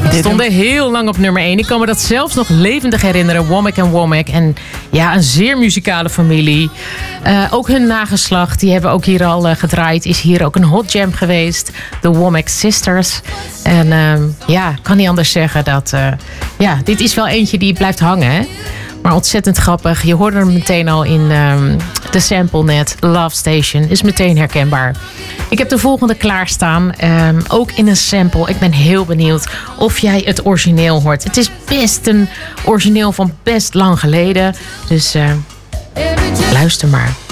Stonden heel lang op nummer 1. Ik kan me dat zelfs nog levendig herinneren. Womack en Womack. En ja, een zeer muzikale familie. Ook hun nageslacht, die hebben ook hier al gedraaid. Is hier ook een hot jam geweest. De Womack Sisters. En ja, kan niet anders zeggen dat... dit is wel eentje die blijft hangen, hè? Maar ontzettend grappig. Je hoorde hem meteen al in de sample net. Love Station is meteen herkenbaar. Ik heb de volgende klaarstaan. Ook in een sample. Ik ben heel benieuwd of jij het origineel hoort. Het is best een origineel van best lang geleden. Dus luister maar.